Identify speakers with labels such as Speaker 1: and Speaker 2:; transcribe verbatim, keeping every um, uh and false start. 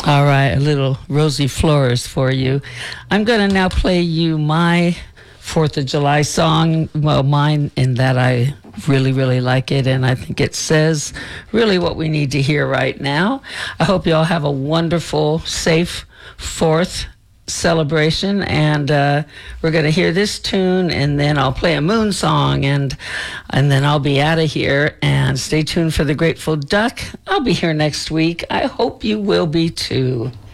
Speaker 1: All right, a little Rosie Flores for you. I'm going to now play you my Fourth of July song. Well, mine in that I really, really like it, and I think it says really what we need to hear right now. I hope you all have a wonderful, safe Fourth celebration, and uh, we're going to hear this tune, and then I'll play a Moon song, and and then I'll be out of here. And stay tuned for the Grateful Duck. I'll be here next week. I hope you will be too.